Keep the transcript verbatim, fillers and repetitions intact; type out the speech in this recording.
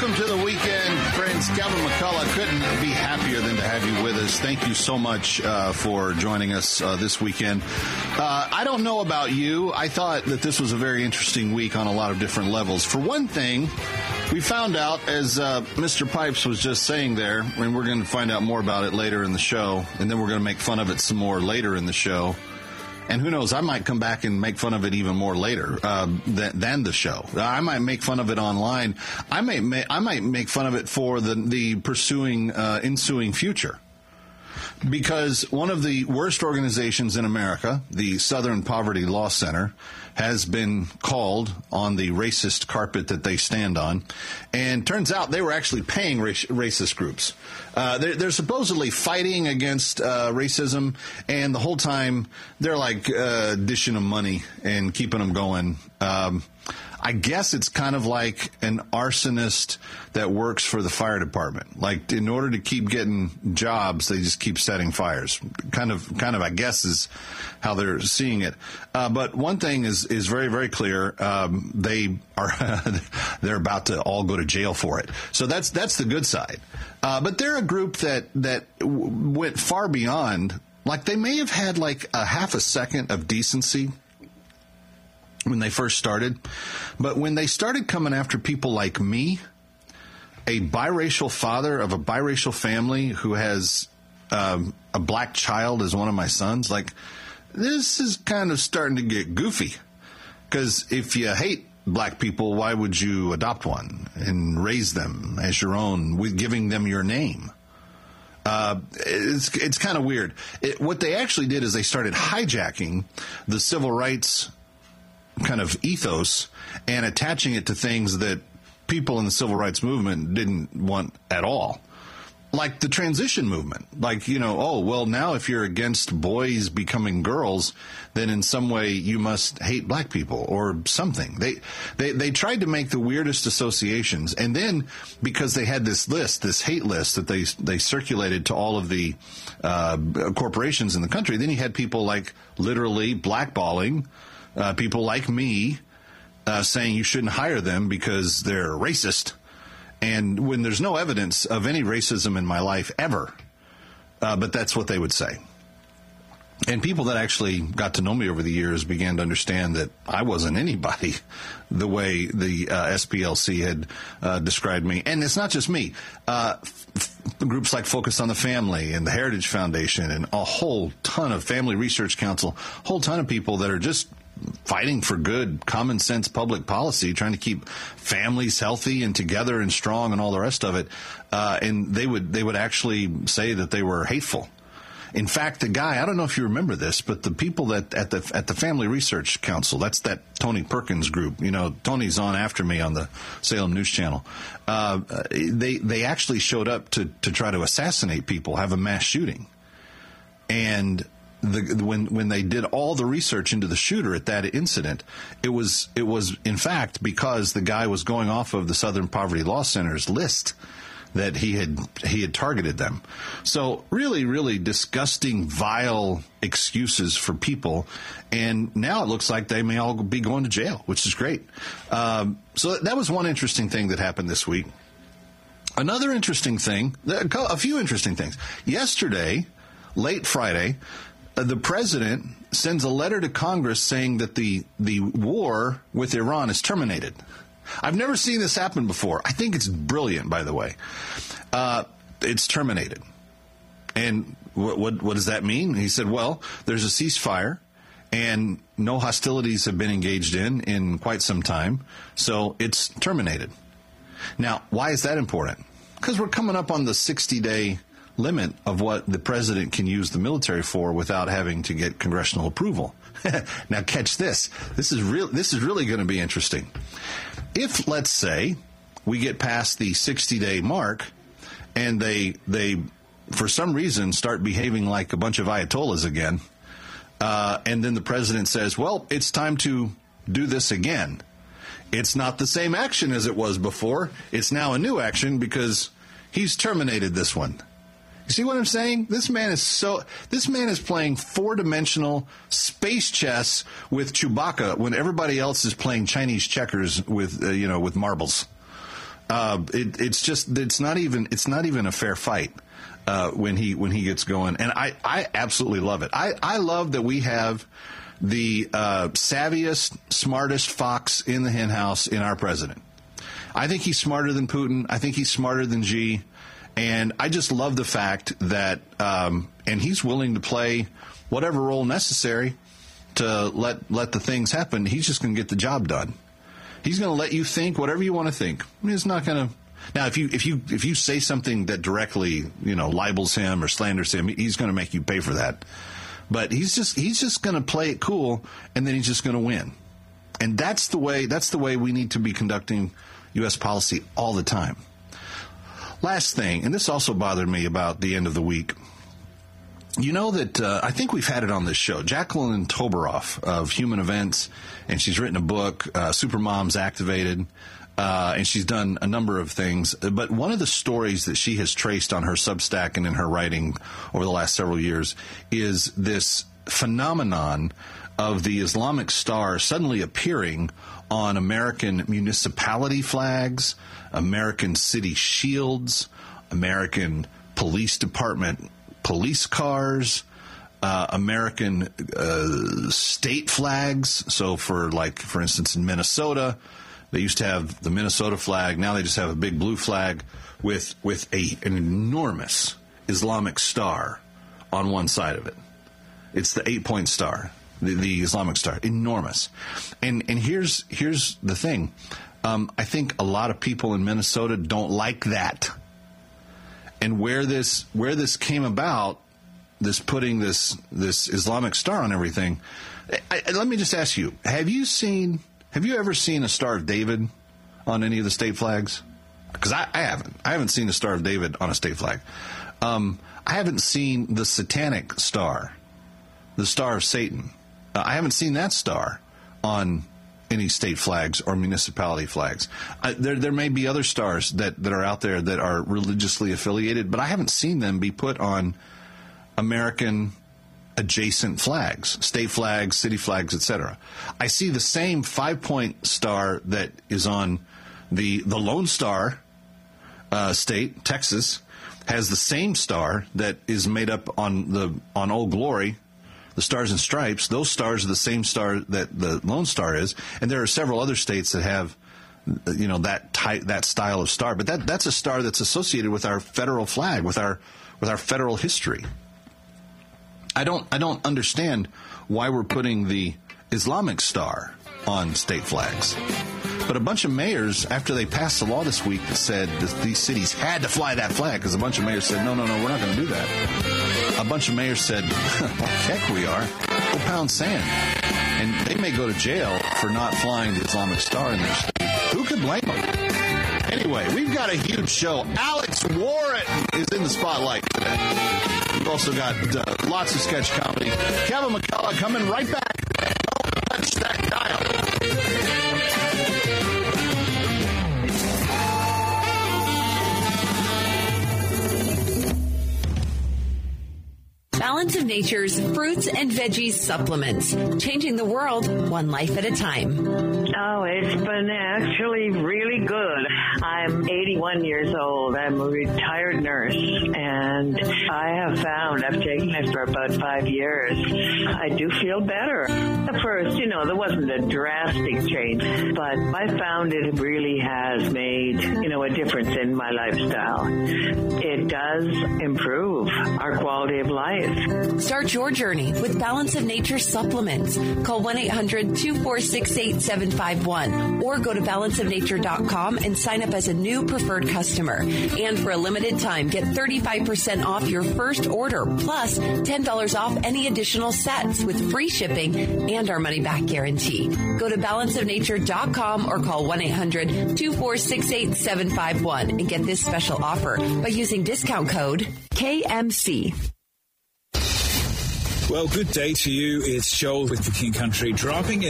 Welcome to the weekend, friends. Kevin McCullough, couldn't be happier than to have you with us. Thank you so much uh, for joining us uh, this weekend. Uh, I don't know about you. I thought that this was a very interesting week on a lot of different levels. For one thing, we found out, as uh, Mister Pipes was just saying there, and we're going to find out more about it later in the show, and then we're going to make fun of it some more later in the show. And who knows, I might come back and make fun of it even more later uh, than, than the show. I might make fun of it online. I might ma- I might make fun of it for the, the pursuing, uh, ensuing future. Because one of the worst organizations in America, the Southern Poverty Law Center, has been called on the racist carpet that they stand on. And turns out they were actually paying rac- racist groups. Uh, they're, they're supposedly fighting against uh, racism, and the whole time they're like uh, dishing them money and keeping them going. Um, I guess it's kind of like an arsonist that works for the fire department. Like, in order to keep getting jobs, they just keep setting fires. Kind of, kind of, I guess, is how they're seeing it. Uh, but one thing is, is very, very clear. Um, they are, they're about to all go to jail for it. So that's, that's the good side. Uh, but they're a group that, that w- went far beyond, like, they may have had like a half a second of decency when they first started. But when they started coming after people like me, a biracial father of a biracial family who has um, a black child as one of my sons, like, this is kind of starting to get goofy. Because if you hate black people, why would you adopt one and raise them as your own with giving them your name? Uh, it's it's kind of weird. It, what they actually did is they started hijacking the civil rights kind of ethos and attaching it to things that people in the civil rights movement didn't want at all. Like the transition movement. Like, you know, oh, well, now if you're against boys becoming girls, then in some way you must hate black people or something. They, they, they tried to make the weirdest associations. And then because they had this list, this hate list that they, they circulated to all of the uh, corporations in the country, then you had people like literally blackballing Uh, people like me uh, saying you shouldn't hire them because they're racist. And when there's no evidence of any racism in my life ever, uh, but that's what they would say. And people that actually got to know me over the years began to understand that I wasn't anybody the way the uh, S P L C had uh, described me. And it's not just me. Uh, f- groups like Focus on the Family and the Heritage Foundation and a whole ton of Family Research Council, a whole ton of people that are just fighting for good, common sense public policy, trying to keep families healthy and together and strong and all the rest of it. Uh, and they would they would actually say that they were hateful. In fact, the guy, I don't know if you remember this, but the people that at the at the Family Research Council, that's that Tony Perkins group. You know, Tony's on after me on the Salem News Channel. Uh, they they actually showed up to to try to assassinate people, have a mass shooting, and The, when when they did all the research into the shooter at that incident, it was it was in fact because the guy was going off of the Southern Poverty Law Center's list that he had he had targeted them. So really, really disgusting, vile excuses for people, and now it looks like they may all be going to jail, which is great. Um, so that was one interesting thing that happened this week. Another interesting thing, a few interesting things. Yesterday, late Friday, the president sends a letter to Congress saying that the, the war with Iran is terminated. I've never seen this happen before. I think it's brilliant, by the way. Uh, it's terminated. And what, what, what does that mean? He said, well, there's a ceasefire, and no hostilities have been engaged in in quite some time, so it's terminated. Now, why is that important? Because we're coming up on the sixty-day limit of what the president can use the military for without having to get congressional approval. Now, catch this. This is real. This is really going to be interesting. If, let's say, we get past the sixty-day mark, and they they for some reason start behaving like a bunch of ayatollahs again, uh, and then the president says, "Well, it's time to do this again." It's not the same action as it was before. It's now a new action because he's terminated this one. You see what I'm saying? This man is so. This man is playing four-dimensional space chess with Chewbacca when everybody else is playing Chinese checkers with, uh, you know, with marbles. Uh, it, it's just it's not even it's not even a fair fight uh, when he when he gets going, and I, I absolutely love it. I, I love that we have the uh, savviest, smartest fox in the henhouse in our president. I think he's smarter than Putin. I think he's smarter than Xi, and I just love the fact that um, and he's willing to play whatever role necessary to let let the things happen. He's just going to get the job done. He's going to let you think whatever you want to think. I mean, it's not going to. Now, if you if you if you say something that directly, you know, libels him or slanders him, he's going to make you pay for that. But he's just he's just going to play it cool, and then he's just going to win. And that's the way that's the way we need to be conducting U S policy all the time. Last thing, and this also bothered me about the end of the week. You know that uh, I think we've had it on this show. Jacqueline Toberoff of Human Events, and she's written a book, uh, Supermoms Activated, uh, and she's done a number of things. But one of the stories that she has traced on her Substack and in her writing over the last several years is this phenomenon of the Islamic Star suddenly appearing on American municipality flags, American city shields, American police department police cars, uh, American uh, state flags. So for like, for instance, in Minnesota, they used to have the Minnesota flag. Now they just have a big blue flag with with a an enormous Islamic star on one side of it. It's the eight-point star, the, the Islamic star, enormous. And and here's here's the thing. Um, I think a lot of people in Minnesota don't like that. And where this where this came about, this putting this this Islamic star on everything, I, I, let me just ask you: Have you seen? Have you ever seen a Star of David on any of the state flags? Because I, I haven't. I haven't seen the Star of David on a state flag. Um, I haven't seen the Satanic Star, the Star of Satan. Uh, I haven't seen that star on any state flags or municipality flags. Uh, there there may be other stars that, that are out there that are religiously affiliated, but I haven't seen them be put on American adjacent flags, state flags, city flags, et cetera. I see the same five-point star that is on the the Lone Star uh, state, Texas, has the same star that is made up on the on Old Glory, the Stars and Stripes. Those stars are the same star that the Lone Star is, and there are several other states that have, you know, that type, that style of star. But that that's a star that's associated with our federal flag, with our with our federal history. I don't I don't understand why we're putting the Islamic star on state flags. But a bunch of mayors, after they passed the law this week that said that these cities had to fly that flag, because a bunch of mayors said, no, no, no, we're not going to do that. A bunch of mayors said, heck we are. We'll pound sand. And they may go to jail for not flying the Islamic star in their state. Who could blame them? Anyway, we've got a huge show. Alex Warren is in the spotlight today. We've also got uh, lots of sketch comedy. Kevin McCullough coming right back. Don't touch that dial. Balance of Nature's fruits and veggies supplements, changing the world one life at a time. Oh, it's been actually really good. I'm eighty-one years old. I'm a retired nurse, and I have found, I've taken it for about five years, I do feel better. At first, you know, there wasn't a drastic change, but I found it really has made, you know, a difference in my lifestyle. It does improve our quality of life. Start your journey with Balance of Nature supplements. Call one eight hundred two four six eight seven five one or go to balance of nature dot com and sign up as a new preferred customer. And for a limited time, get thirty-five percent off your first order, plus ten dollars off any additional sets with free shipping and our money-back guarantee. Go to balance of nature dot com or call one eight hundred two four six eight seven five one and get this special offer by using discount code K M C. Well, good day to you. It's Joel with the King Country dropping in.